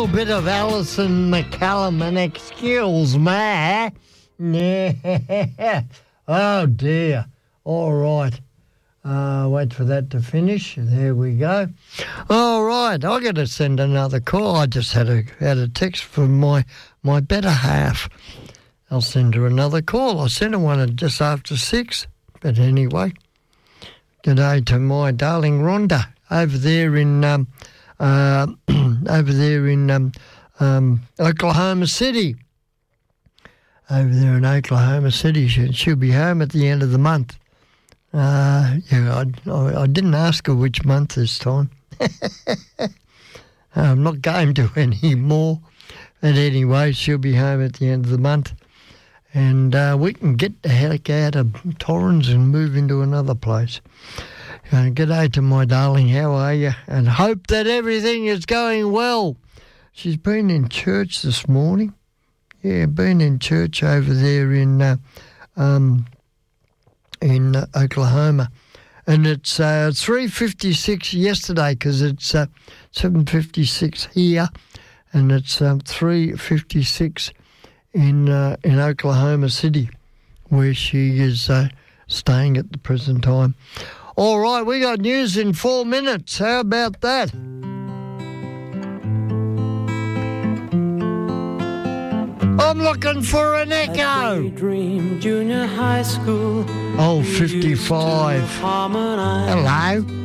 little bit of Alison McCallum and excuse me. Yeah. Oh, dear. All right. Wait for that to finish. There we go. All right. I got to send another call. I just had a text from my better half. I'll send her another call. I sent her one at just after 6. But anyway, g'day to my darling Rhonda over there in Oklahoma City. Over there in Oklahoma City, she'll be home at the end of the month. I didn't ask her which month this time. I'm not going to anymore. But anyway, she'll be home at the end of the month. And we can get the heck out of Torrens and move into another place. G'day to my darling, how are you? And hope that everything is going well. She's been in church this morning. Yeah, been in church over there in Oklahoma. And it's 3:56 yesterday because it's 7:56 here. And it's 3:56 in Oklahoma City, where she is staying at the present time. All right, we got news in 4 minutes. How about that? I'm looking for an echo. Dream Junior High School. Oh, 55. Hello.